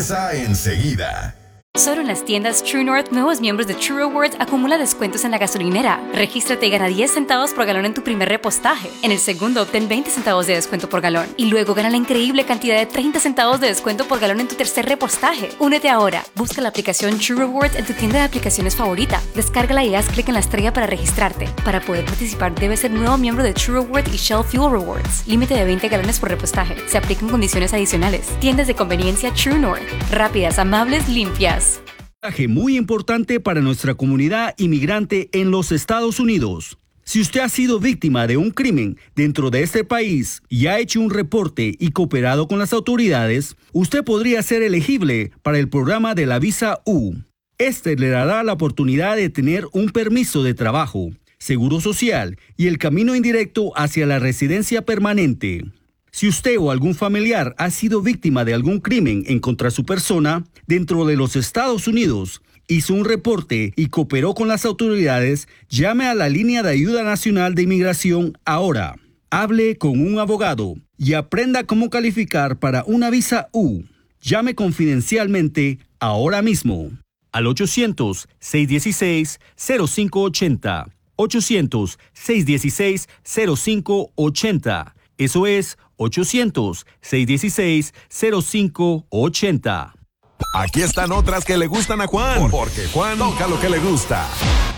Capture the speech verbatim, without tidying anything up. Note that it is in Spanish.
regresa enseguida. Solo en las tiendas True North, nuevos miembros de True Rewards acumula descuentos en la gasolinera. Regístrate y gana diez centavos por galón en tu primer repostaje. En el segundo, obtén veinte centavos de descuento por galón. Y luego gana la increíble cantidad de treinta centavos de descuento por galón en tu tercer repostaje. Únete ahora. Busca la aplicación True Rewards en tu tienda de aplicaciones favorita. Descárgala y haz clic en la estrella para registrarte. Para poder participar, debes ser nuevo miembro de True Rewards y Shell Fuel Rewards. Límite de veinte galones por repostaje. Se aplican condiciones adicionales. Tiendas de conveniencia True North. Rápidas, amables, limpias. Muy importante para nuestra comunidad inmigrante en los Estados Unidos. Si usted ha sido víctima de un crimen dentro de este país y ha hecho un reporte y cooperado con las autoridades, usted podría ser elegible para el programa de la visa U. Este le dará la oportunidad de tener un permiso de trabajo, seguro social y el camino indirecto hacia la residencia permanente. Si usted o algún familiar ha sido víctima de algún crimen en contra de su persona dentro de los Estados Unidos, hizo un reporte y cooperó con las autoridades, llame a la línea de ayuda nacional de inmigración ahora. Hable con un abogado y aprenda cómo calificar para una visa U. Llame confidencialmente ahora mismo al ochocientos, seiscientos dieciséis, cero cinco ochenta. ochocientos, seiscientos dieciséis, cero cinco ochenta. Eso es ochocientos, seiscientos dieciséis, cero cinco ochenta. Aquí están otras que le gustan a Juan, porque Juan toca lo que le gusta.